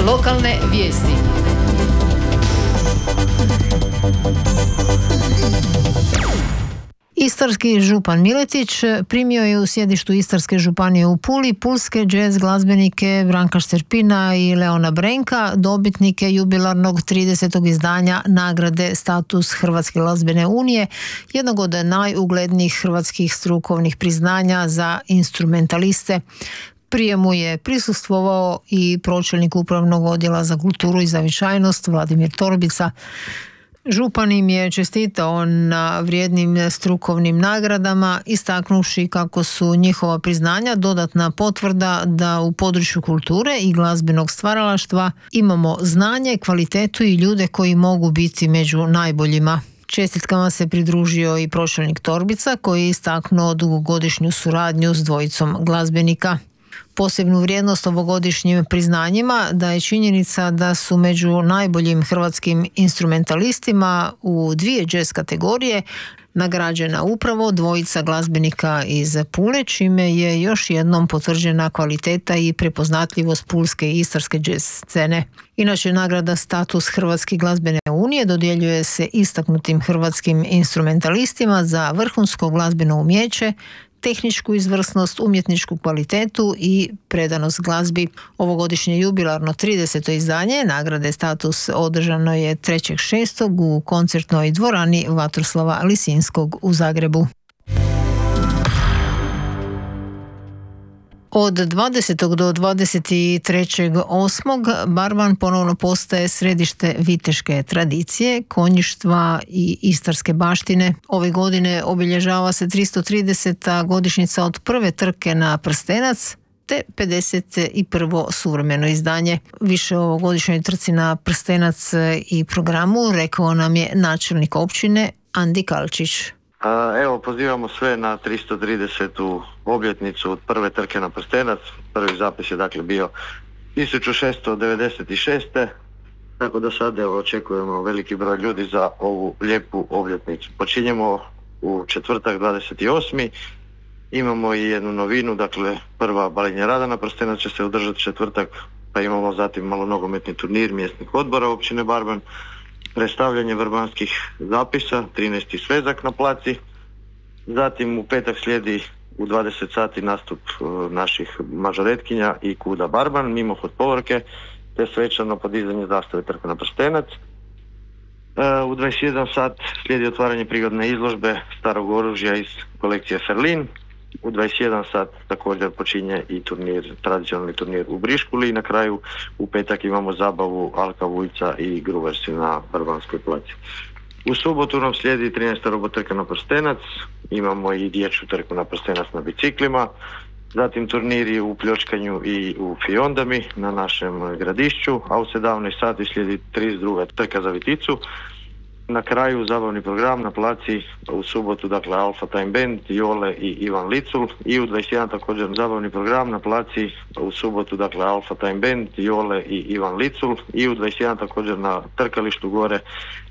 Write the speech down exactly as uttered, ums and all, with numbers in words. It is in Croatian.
Lokalne vijesti. Istarski župan Miletić primio je u sjedištu Istarske županije u Puli pulske džez glazbenike Branka Šterpina i Leona Brenka, dobitnike jubilarnog tridesetog izdanja nagrade Status Hrvatske glazbene unije, jednog od najuglednijih hrvatskih strukovnih priznanja za instrumentaliste. Prijemu je prisustvovao i pročelnik Upravnog odjela za kulturu i zavičajnost Vladimir Torbica. Župan im je čestitao na vrijednim strukovnim nagradama, istaknuvši kako su njihova priznanja dodatna potvrda da u području kulture i glazbenog stvaralaštva imamo znanje, kvalitetu i ljude koji mogu biti među najboljima. Čestitkama se pridružio i pročelnik Torbica koji je istaknuo dugogodišnju suradnju s dvojicom glazbenika. Posebnu vrijednost ovogodišnjim priznanjima daje činjenica da su među najboljim hrvatskim instrumentalistima u dvije jazz kategorije nagrađena upravo dvojica glazbenika iz Pule, čime je još jednom potvrđena kvaliteta i prepoznatljivost pulske i istarske jazz scene. Inače, nagrada Status Hrvatske glazbene unije dodjeljuje se istaknutim hrvatskim instrumentalistima za vrhunsko glazbeno umijeće, tehničku izvrsnost, umjetničku kvalitetu i predanost glazbi. Ovogodišnje jubilarno trideseto izdanje nagrade Status održano je trećeg šestog u koncertnoj dvorani Vatroslava Lisinskog u Zagrebu. Od dvadesetog do dvadeset trećeg osmog Barban ponovno postaje središte viteške tradicije, konjištva i istarske baštine. Ove godine obilježava se tristo trideseta godišnjica od prve trke na prstenac, te pedeset prvo suvremeno izdanje. Više o ovogodišnjoj trci na prstenac i programu rekao nam je načelnik općine Andi Kalčić. Evo, pozivamo sve na tristo tridesetu obljetnicu od prve trke na prstenac. Prvi zapis je dakle bio tisuću šesto devedeset šeste. Tako da sad evo, očekujemo veliki broj ljudi za ovu lijepu obljetnicu. Počinjemo u četvrtak dvadeset osmi Imamo i jednu novinu, dakle prva balenja rada na prstenac će se održati četvrtak, pa imamo zatim malo nogometni turnir mjesnih odbora općine Barban, predstavljanje vrbanskih zapisa, trinaesti svezak na placi. Zatim u petak slijedi u dvadeset sati nastup naših mažoretkinja i kuda Barban, mimohod povorke, te svečano podizanje zastave trka na prstenac. U dvadeset jedan sat slijedi otvaranje prigodne izložbe starog oružja iz kolekcije Ferlin. U dvadeset jedan sat također počinje i turnir, tradicionalni turnir u Briškuli i na kraju u petak imamo zabavu Alka Vujca i Gruversi na Barbanskoj placi. U subotu nam slijedi trinaesta robotrka na prstenac, imamo i dječju trku na prstenac na biciklima, zatim turniri u pljočkanju i u fiondami na našem gradišću, a u sedamnaest sati slijedi trideset druga trka za Viticu. Na kraju zabavni program na placi u subotu, dakle Alpha Time Band, Jole i Ivan Licul, i u dvadeset jedan također zabavni program na placi u subotu, dakle Alpha Time Band, Jole i Ivan Licul, i u dvadeset jedan također na trkalištu gore